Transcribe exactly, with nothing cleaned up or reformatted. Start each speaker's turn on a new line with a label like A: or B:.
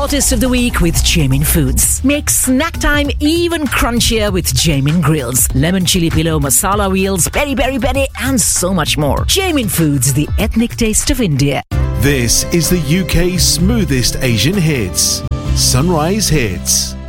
A: Hottest of the week with Jamin Foods. Make snack time even crunchier with Jamin Grills, lemon chili pillow, masala wheels, peri peri peri, and so much more. Jamin Foods, the ethnic taste of India.
B: This is the U K's smoothest Asian hits. Sunrise Hits.